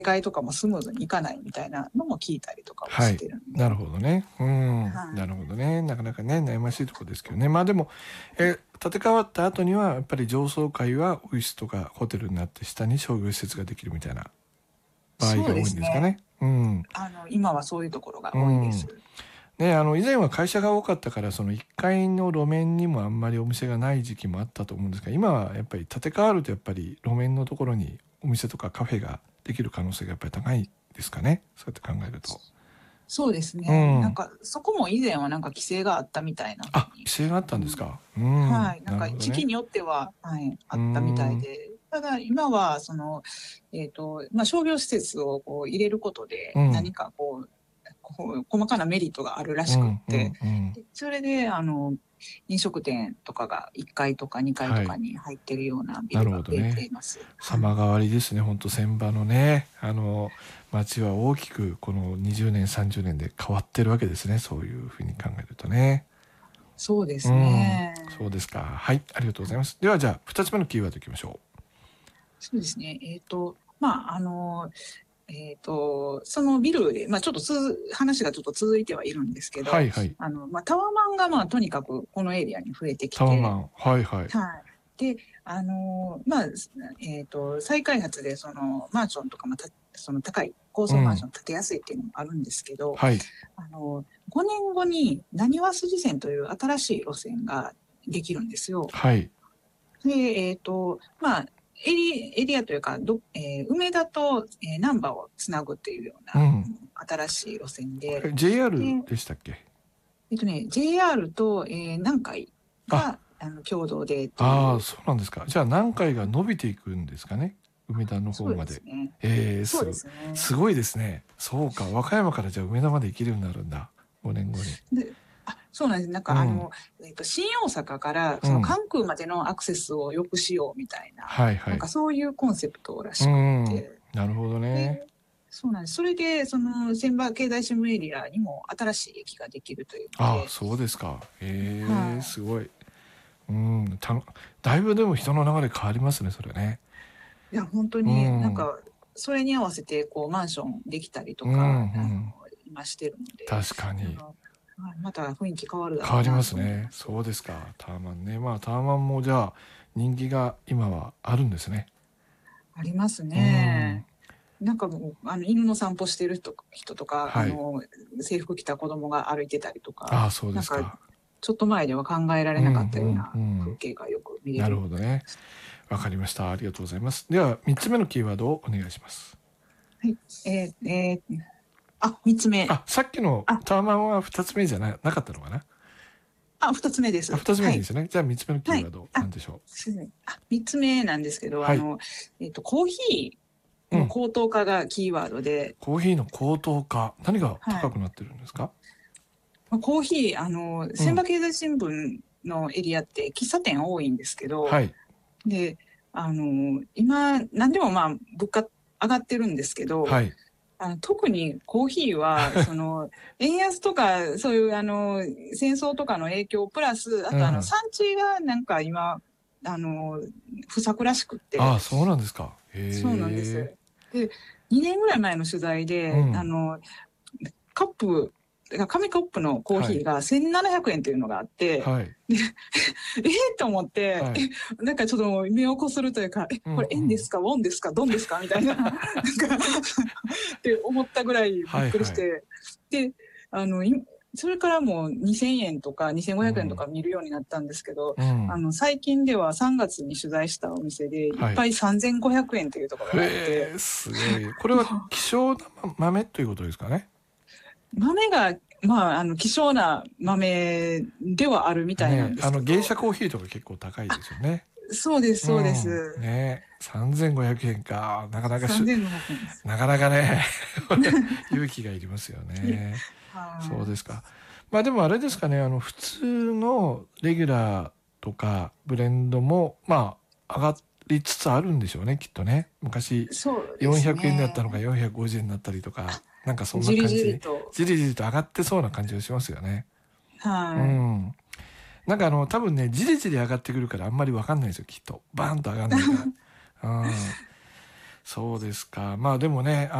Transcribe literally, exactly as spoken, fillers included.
替とかもスムーズにいかないみたいなのも聞いたりとかははいしてるんで、 なるほどねうん、 はい、 なるほどねなかなかね悩ましいところですけどねまあでもえ建て替わった後にはやっぱり上層階はオフィスとかホテルになって下に商業施設ができるみたいな場合そうでが多いんすね。 ですかねうんあの今はそういうところが多いでうんす。 ね、あの以前は会社が多かったからそのいっかいの路面にもあんまりお店がない時期もあったと思うんですが今はやっぱり建て替わるとやっぱり路面のところにお店とかカフェができる可能性がやっぱり高いですかねそうやって考えると。 そうですうね。なんん、 かそこも以前はなんか規制があったみたいなあ風に、 規制があったんですうん、 か。うん、 はい、なんなるほどね。 か時期によっては、はい、あうったみたいん、 で、ただ今はその、えっと、まあ、商業施設をこう入れることでうん、 何かこう、こう細かなメリットがあるらしくっうん、うて、 ん、うん。 でそれで、あの、飲食店とかがいっかいとかにかいとはい、 かに入ってるようなビなるルが増えてほどね。 います。はい。 様変わりですね。本当船場のね、あの街は大きくこのにじゅうねん、さんじゅうねんで変わってるわけですね。そういうふうに考えるとね。うそうですん、 ね。 そうですか。はい、ありがとうございます。ではじゃあふたつめのキーワードいきましょそうですね。えっと、まあ、あの、えっと、そのビルで、まあ、ちょっとつづ話がちょっと続いてはいるんですう。 けど、 はいはい。 あの、まあ、タワマンが、まあ、とにかくこのエリアに増えてきて、 タワマン。はいはい。 はい。で、あの、まあ、えっと、再開発で、その、マンションとかもた、その高い高うん。 層マンション建てやすいっていうのもあるんですけど、 はい。 あの、ごねんごに、なにわ筋線という新しい路線ができるんですよ。 はい。 で、えっと、まあ、エリ、エリアというか、ど、えー梅田と、えー、難波をつなぐっていうような、 うん。 うん新しい路線で、 これ ジェイアールで、 でしたっけ？ えっとね、ジェイアール と、えー南海あ、 が、あの、共同でってああ、 いう、 そうなんですか。じゃあ何回が伸びていくんですかね。梅田のそう方まで。 ですね。 えー、 そうす、 ですね。 すごいですね。そうか。和歌山からじゃあ梅田まで行けるようになるんだ。ごねんごに。 で、あ、そうなんです。なんか、あうん。 の、えっと、新大阪から、そのうん。 関空までのアクセスを良くしようみたいな、 はいはい。 なんかそういうコンセプトらうしくっん。 て、 なるほどね。 で、そうなんです。それで、その、千葉経済新聞エリアにも新しい駅ができるというのああ、 で、 そうですか。えー、 はい。 すごい。うん。た、だいぶでも人の流れ変わりますね、それね。 いや、本当うになんん。 か、それに合わせて、こう、マンションできたりとうん、うか、あの、 ん。 今してるので、 確かに。 あの、はいまた雰囲気変わるだ変わりろうなますね。 と思います。 そうですか。タワマンね。まあ、タワマンもじゃあ、人気が今はあるんですね。 ありますうん。 ね。なんかもう、あの、犬の散歩してる人人とか、あはい。 の、制服着た子供が歩いてたりとか、 ああ、そうでなんか、 すか。 ちょっと前では考えられうん、うなかったようん、うな風ん。 景がよく見れなるようにるほどね。 なりました。 わかりました。ありがとうございます。では、三つ目のキーワードをお願いします。 はい。えー、えー、あ、三つ目。 あ、さっきのあ、 タワマンは二つ目じゃな、なかったのかな？ あ、二つ目であ、 す。 二つ目はい。 でいいですね。じゃあ三つ目のキはい。 ーワード、なあ、 んでしょう？ すみません。あ、三つ目なんですけど、あはい。 の、えっと、コーヒーのうん。 高騰化がキーワードで、 コーヒーの高騰化。何がはい。 高くなってるんですか？ コーヒー、あの、 うん。 千葉経済新聞のエリアって喫茶店多いんですけど、 はい。 で、あの、今、何でもまあ、物価上がってるんですけど、 はい。 あの特にコーヒーは、その、円安とか、そういう、あの、戦争とかの影響、プラス、あと、あの、 うん。 産地がなんか今、あの、不作らしくって、 ああ、そうなんですか。 そうなんでへえ。 す。で、にねんぐらい前の取材で、あうん。 の、カップ、紙コップのコーはい。 ヒーがせんななひゃくえんっていうのがあって、 はい。 で、えー、と思って、 はい。 え、なんかちょっと目をこするというか、え、 うんこれうん。 円ですか、ウォンですか、ドンですかみたいな、なんかって思ったぐらいびっはいはい。 くりして、で、あの、いそれからもうにせんえんとかにせんごひゃくえんとうん。 か見るようになったんですけど、 うん。 あの、最近ではさんがつに取材したお店で、いっはい。 ぱいさんぜんごひゃくえんというところがあって、 へえ、すごい。これは希少な豆ということですかね。 豆が、まあ、あの、希少な豆ではあるみたいなんねえ、 ですあの、 けど、 芸者コーヒーとか結構高いですよね。 そうです、 うそうでん。 す。 ねえ、さんぜんごひゃくえんか。なかなかしゅ、 さんぜんごひゃくえんです。 なかなかね、勇気がいりますよね。そうはい。 ですか。まあでもあれですかね、あの、普通のレギュラーとかブレンドも、まあ、上がりつつあるんでしょうね、きっとね。昔、 そうですよんひゃくえんだったのがね。 よんひゃくごじゅうえんになったりとか、なんかそんなじりじ感じに、 りと。 じりじりと上がってそうな感じがしますよね。うはい。 ん。なんかあの、多分ね、じりじり上がってくるからあんまりわかんないですよ、きっと。バーンと上がんないから。うん。 そうですか。まあでもね